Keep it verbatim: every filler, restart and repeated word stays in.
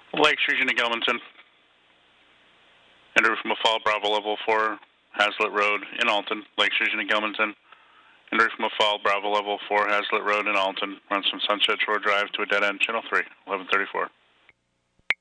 Lakes Region of Gilmanton. Enter from a fall Bravo Level four, Hazlitt Road in Alton, Lakes Region of Gilmanton. Enter from a fall Bravo Level four, Hazlitt Road in Alton. Runs from Sunset Shore Drive to a dead end, Channel three, eleven thirty-four.